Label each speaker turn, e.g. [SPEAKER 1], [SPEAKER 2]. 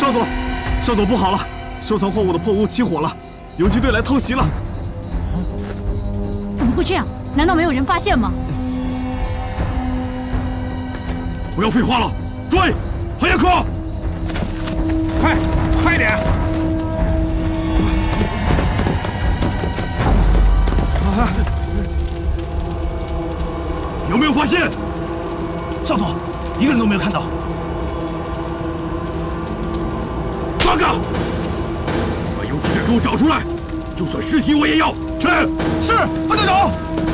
[SPEAKER 1] 少佐不好了！收藏货物的破屋起火了，游击队来偷袭了！
[SPEAKER 2] 怎么会这样？难道没有人发现吗？
[SPEAKER 3] 不要废话了，追！海亚克，
[SPEAKER 4] 快点！
[SPEAKER 3] 有没有发现？
[SPEAKER 4] 少佐，一个人都没有看到。
[SPEAKER 3] 八个，把游击队给我找出来，就算尸体我也要！去！
[SPEAKER 4] 是，分队长。